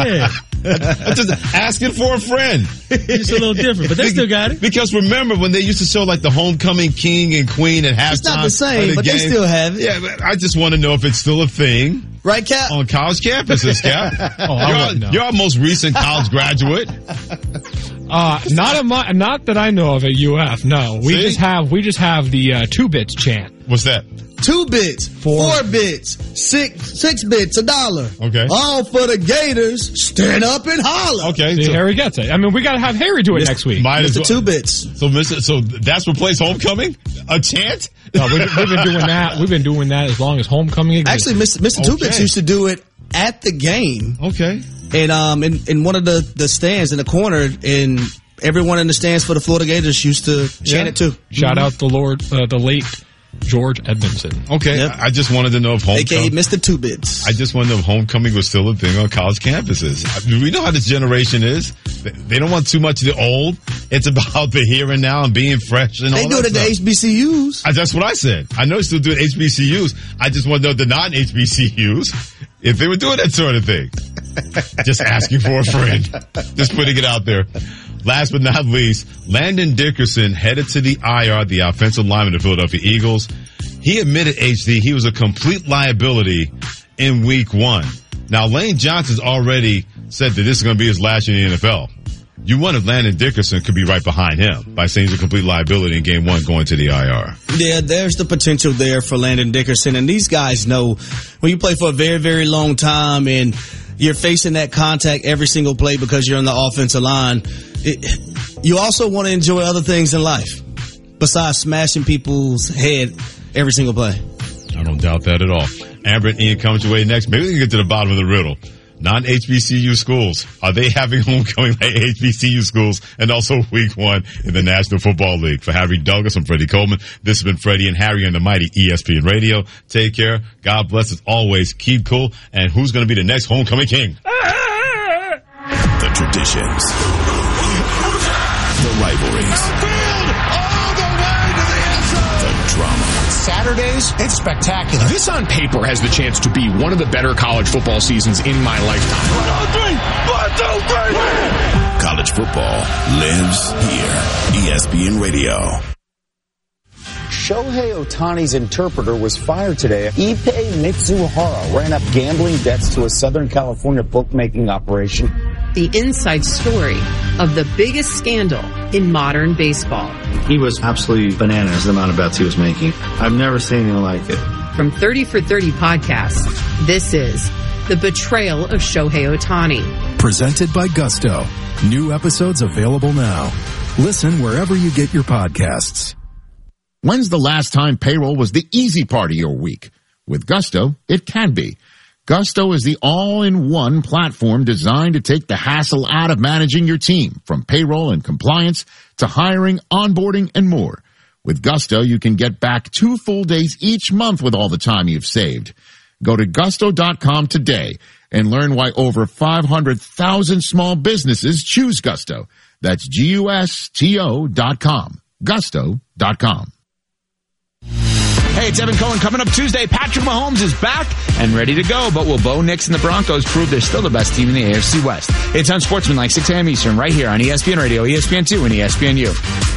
Yeah. I'm just asking for a friend. It's a little different, but they still got it. Because remember when they used to show like the homecoming king and queen at halftime? It's not the same, but they still have it. Yeah, but I just want to know if it's still a thing. Right, Cap? On college campuses, Cap. You're our most recent college graduate. Not that I know of at UF. No, we just have the 2 bits chant. What's that? 2 bits, 4 bits, 6 bits, $1. Okay. All for the Gators. Stand up and holler. Okay. See, Harry gets it. I mean, we got to have Harry do it next week. Mr. 2 bits. So that's replaced homecoming? A chant? No, we've been doing that. We've been doing that as long as homecoming exists. Actually, Mr. 2 bits used to do it at the game. Okay. And in one of the stands in the corner, and everyone in the stands for the Florida Gators used to chant it too. Shout out the late George Edmondson. Okay. Yep. I just wanted to know if homecoming... AKA Mr. 2 bits. I just wanted to know if homecoming was still a thing on college campuses. We know how this generation is. They don't want too much of the old. It's about the here and now and being fresh and all that. They do it at the HBCUs. That's what I said. I know they still do it at HBCUs. I just want to know the non-HBCUs if they were doing that sort of thing. Just asking for a friend. Just putting it out there. Last but not least, Landon Dickerson headed to the IR, the offensive lineman of the Philadelphia Eagles. He admitted, HD, he was a complete liability in week 1. Now, Lane Johnson's already said that this is going to be his last year in the NFL. You wonder if Landon Dickerson could be right behind him by saying he's a complete liability in game 1 going to the IR. Yeah, there's the potential there for Landon Dickerson. And these guys know when you play for a very, very long time and you're facing that contact every single play because you're on the offensive line, you also want to enjoy other things in life besides smashing people's head every single play. I don't doubt that at all. Amber and Ian comes your way next. Maybe we can get to the bottom of the riddle. Non-HBCU schools, are they having homecoming like HBCU schools? And also week 1 in the National Football League. For Harry Douglas and Freddie Coleman, this has been Freddie and Harry on the mighty ESPN Radio. Take care. God bless as always. Keep cool. And who's going to be the next homecoming king? The traditions. The rivalries. All the way to the end zone. The drama. Saturdays, it's spectacular. This on paper has the chance to be one of the better college football seasons in my lifetime. 1, 2, 3. College football lives here. ESPN Radio. Shohei Ohtani's interpreter was fired today. Ippei Mitsuhara ran up gambling debts to a Southern California bookmaking operation. The inside story of the biggest scandal in modern baseball. He was absolutely bananas, the amount of bets he was making. I've never seen anything like it. From 30 for 30 podcasts, this is The Betrayal of Shohei Ohtani. Presented by Gusto. New episodes available now. Listen wherever you get your podcasts. When's the last time payroll was the easy part of your week? With Gusto, it can be. Gusto is the all-in-one platform designed to take the hassle out of managing your team, from payroll and compliance to hiring, onboarding, and more. With Gusto, you can get back 2 full days each month with all the time you've saved. Go to gusto.com today and learn why over 500,000 small businesses choose Gusto. That's GUSTO.com. Gusto.com. Hey, it's Evan Cohen. Coming up Tuesday, Patrick Mahomes is back and ready to go. But will Bo Nix and the Broncos prove they're still the best team in the AFC West? It's Unsportsmanlike, 6 a.m. Eastern, right here on ESPN Radio, ESPN2, and ESPNU.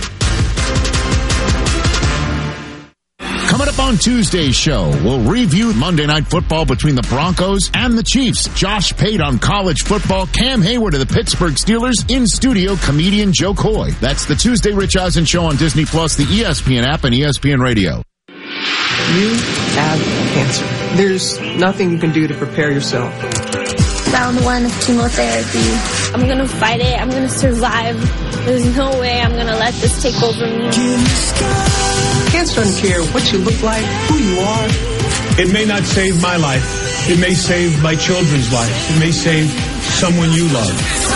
Coming up on Tuesday's show, we'll review Monday Night Football between the Broncos and the Chiefs. Josh Pate on college football, Cam Hayward of the Pittsburgh Steelers, in studio comedian Joe Coy. That's the Tuesday Rich Eisen Show on Disney+, the ESPN app, and ESPN Radio. You have cancer. There's nothing you can do to prepare yourself. Round 1 of chemotherapy. I'm going to fight it. I'm going to survive. There's no way I'm going to let this take over me. Cancer doesn't care what you look like, who you are. It may not save my life. It may save my children's lives. It may save someone you love.